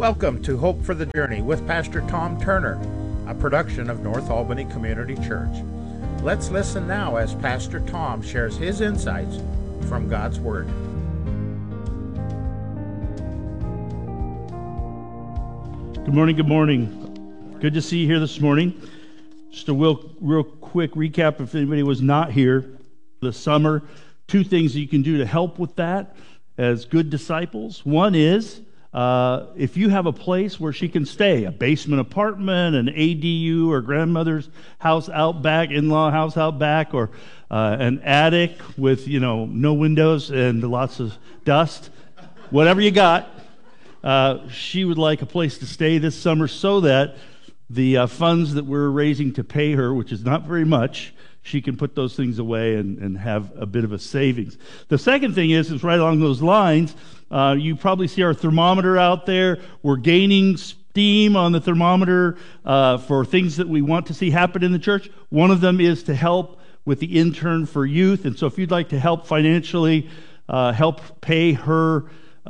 Welcome to Hope for the Journey with Pastor Tom Turner, a production of North Albany Community Church. Let's listen now as Pastor Tom shares his insights from God's Word. Good morning, good morning. Good to see you here this morning. Just a real quick recap if anybody was not here. This summer, two things that you can do to help with that as good disciples. One is, if you have a place where she can stay, a basement apartment, an ADU, or grandmother's house out back, in-law house out back, or an attic with, no windows and lots of dust, whatever you got, she would like a place to stay this summer so that the funds that we're raising to pay her, which is not very much, she can put those things away and have a bit of a savings. The second thing is right along those lines. You probably see our thermometer out there. We're gaining steam on the thermometer for things that we want to see happen in the church. One of them is to help with the intern for youth. And so if you'd like to help financially, help pay her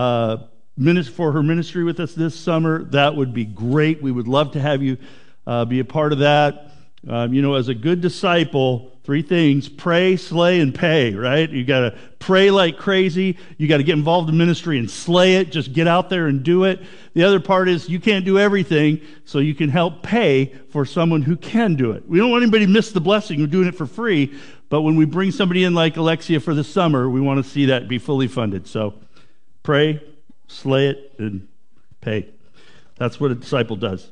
for her ministry with us this summer, that would be great. We would love to have you be a part of that. As a good disciple, three things: pray, slay, and pay, right? You got to pray like crazy. You got to get involved in ministry and slay it. Just get out there and do it. The other part is you can't do everything, so you can help pay for someone who can do it. We don't want anybody to miss the blessing of doing it for free, but when we bring somebody in like Alexia for the summer, we want to see that be fully funded. So pray, slay it, and pay. That's what a disciple does.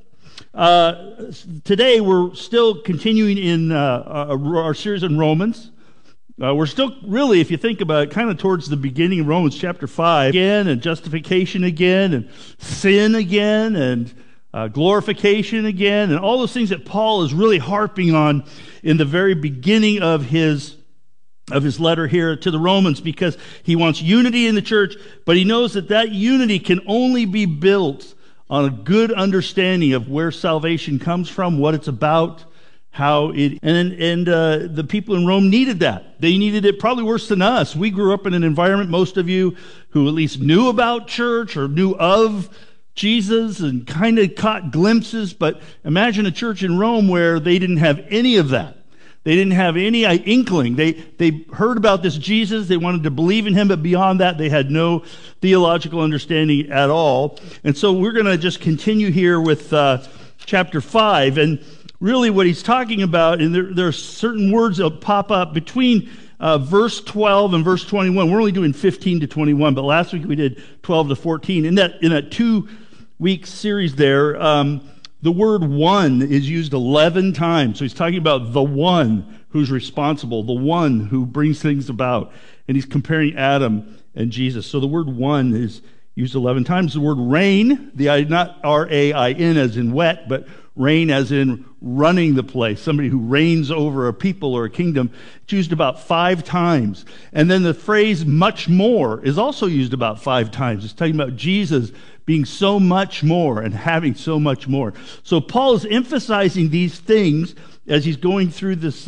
Today we're still continuing in our series in Romans. We're still really, if you think about it, kind of towards the beginning of Romans chapter 5 again, and justification again, and sin again, and glorification again, and all those things that Paul is really harping on in the very beginning of his letter here to the Romans, because he wants unity in the church, but he knows that unity can only be built on a good understanding of where salvation comes from, what it's about, how it... And the people in Rome needed that. They needed it probably worse than us. We grew up in an environment, most of you, who at least knew about church or knew of Jesus and kind of caught glimpses, but imagine a church in Rome where they didn't have any of that. They didn't have any inkling. They heard about this Jesus. They wanted to believe in him, but beyond that, they had no theological understanding at all. And so we're going to just continue here with chapter 5. And really what he's talking about, and there are certain words that pop up between verse 12 and verse 21. We're only doing 15 to 21, but last week we did 12 to 14. In that 2-week series there, the word one is used 11 times. So he's talking about the one who's responsible, the one who brings things about. And he's comparing Adam and Jesus. So the word one is used 11 times. The word reign, not R-A-I-N as in wet, but reign as in running the place. Somebody who reigns over a people or a kingdom. It's used about 5 times. And then the phrase much more is also used about 5 times. It's talking about Jesus being so much more and having so much more. So Paul is emphasizing these things as he's going through this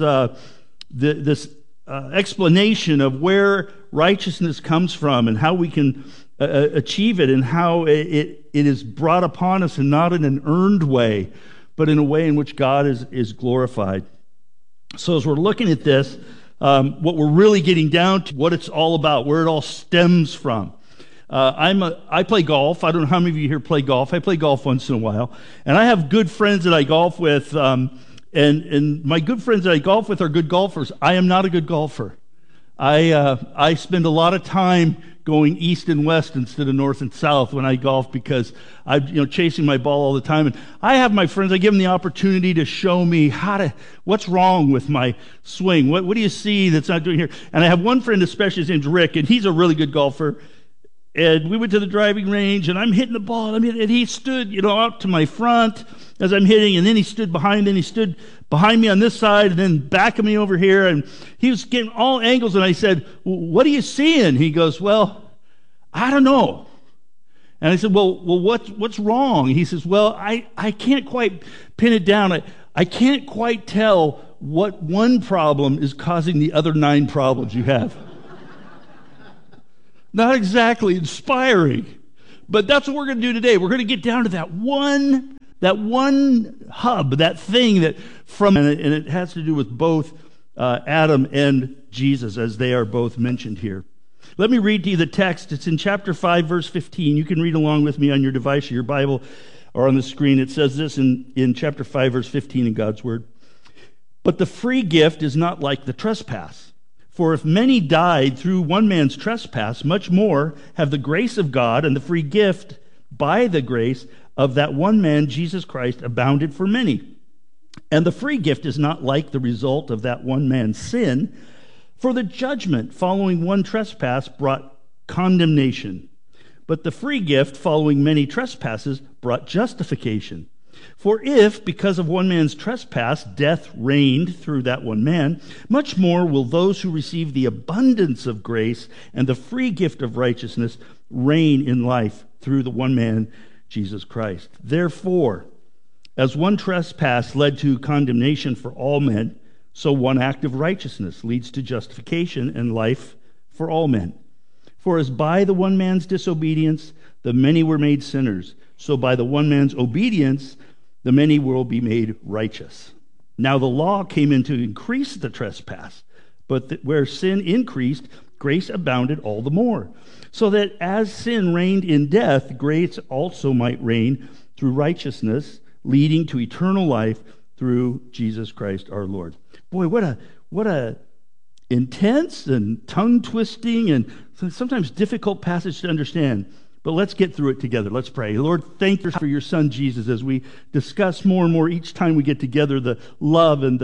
explanation of where righteousness comes from and how we can achieve it, and how it is brought upon us, and not in an earned way, but in a way in which God is glorified. So as we're looking at this, what we're really getting down to, what it's all about, where it all stems from. I play golf. I don't know how many of you here play golf. I play golf once in a while. And I have good friends that I golf with, and my good friends that I golf with are good golfers. I am not a good golfer. I spend a lot of time going east and west instead of north and south when I golf, because I'm chasing my ball all the time. And I have my friends, I give them the opportunity to show me what's wrong with my swing. What do you see that's not doing here? And I have one friend especially, his name's Rick, and he's a really good golfer. And we went to the driving range, and I'm hitting the ball, and he stood, out to my front as I'm hitting, and then he stood behind me on this side, and then back of me over here, and he was getting all angles, and I said, "What are you seeing?" He goes, "Well, I don't know." And I said, well, what's wrong? He says, "Well, I can't quite pin it down. I can't quite tell what one problem is causing the other 9 problems you have." Not exactly inspiring, But that's what we're going to do today. We're going to get down to that one hub, that thing and it has to do with both Adam and Jesus, as they are both mentioned here. Let me read to you the text. It's in chapter 5, verse 15. You can read along with me on your device or your Bible or on the screen. It says this in chapter 5, verse 15 in God's Word. But the free gift is not like the trespass. For if many died through one man's trespass, much more have the grace of God and the free gift by the grace of that one man, Jesus Christ, abounded for many. And the free gift is not like the result of that one man's sin. For the judgment following one trespass brought condemnation, but the free gift following many trespasses brought justification. For if, because of one man's trespass, death reigned through that one man, much more will those who receive the abundance of grace and the free gift of righteousness reign in life through the one man, Jesus Christ. Therefore, as one trespass led to condemnation for all men, so one act of righteousness leads to justification and life for all men. For as by the one man's disobedience the many were made sinners, so by the one man's obedience the many will be made righteous. Now the law came in to increase the trespass, but where sin increased, grace abounded all the more, so that as sin reigned in death, grace also might reign through righteousness, leading to eternal life through Jesus Christ our Lord. Boy, what a intense and tongue-twisting and sometimes difficult passage to understand. But let's get through it together. Let's pray. Lord, thank you for your son Jesus as we discuss more and more each time we get together the love and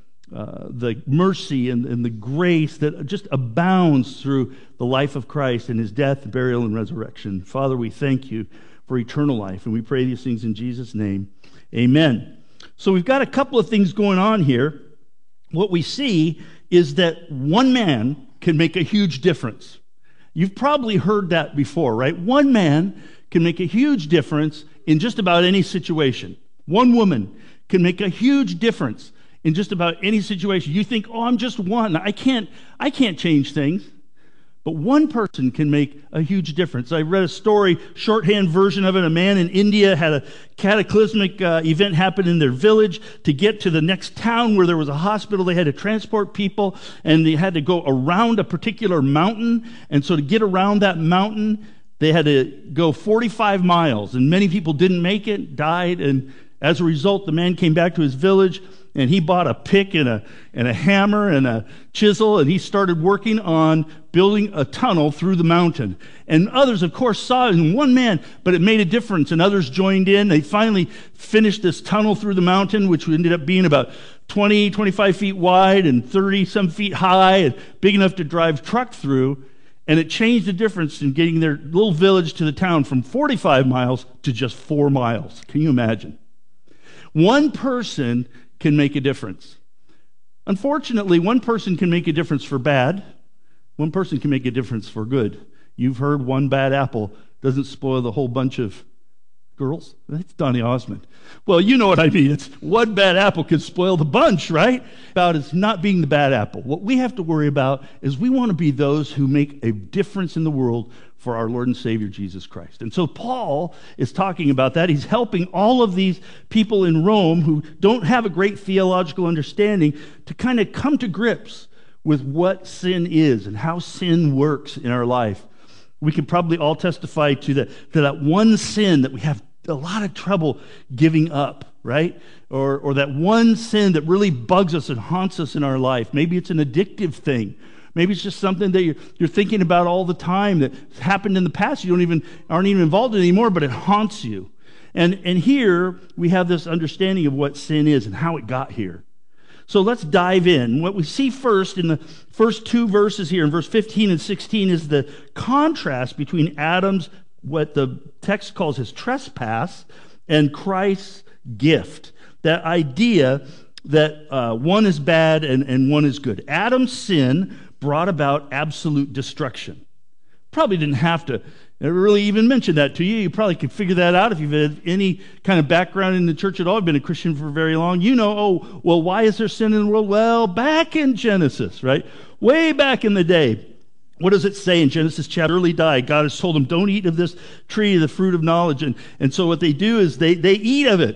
the mercy and the grace that just abounds through the life of Christ and his death, burial, and resurrection. Father, we thank you for eternal life, and we pray these things in Jesus' name. Amen. So we've got a couple of things going on here. What we see is that one man can make a huge difference. You've probably heard that before, right? One man can make a huge difference in just about any situation. One woman can make a huge difference in just about any situation. You think, oh, I'm just one. I can't change things. But one person can make a huge difference. I read a story, shorthand version of it. A man in India had a cataclysmic event happen in their village. To get to the next town where there was a hospital, they had to transport people, and they had to go around a particular mountain. And so to get around that mountain, they had to go 45 miles. And many people didn't make it, died. And as a result, the man came back to his village, and he bought a pick and a hammer and a chisel, and he started working on building a tunnel through the mountain. And others, of course, saw it in one man, but it made a difference, and others joined in. They finally finished this tunnel through the mountain, which ended up being about 20, 25 feet wide and 30-some feet high and big enough to drive truck through. And it changed the difference in getting their little village to the town from 45 miles to just 4 miles. Can you imagine? One person can make a difference. Unfortunately, one person can make a difference for bad. One person can make a difference for good. You've heard one bad apple doesn't spoil the whole bunch of girls. That's Donny Osmond. Well, you know what I mean. It's one bad apple can spoil the bunch, right? About it's not being the bad apple. What we have to worry about is we want to be those who make a difference in the world for our Lord and Savior, Jesus Christ. And so Paul is talking about that. He's helping all of these people in Rome who don't have a great theological understanding to kind of come to grips with what sin is and how sin works in our life. We could probably all testify to that one sin that we have a lot of trouble giving up, right? Or that one sin that really bugs us and haunts us in our life. Maybe it's an addictive thing. Maybe it's just something that you're thinking about all the time that happened in the past. You aren't even involved in it anymore, but it haunts you. And here we have this understanding of what sin is and how it got here. So let's dive in. What we see first in the first two verses here, in verse 15 and 16, is the contrast between Adam's, what the text calls his trespass, and Christ's gift. That idea that one is bad and one is good. Adam's sin brought about absolute destruction. Probably didn't have to really even mention that to you. You probably could figure that out if you've had any kind of background in the church at all. I've been a Christian for very long. You know, oh, well, why is there sin in the world? Well, back in Genesis, right? Way back in the day, What does it say in Genesis chapter? Early died. God has told them, don't eat of this tree, the fruit of knowledge. And so what they do is they eat of it.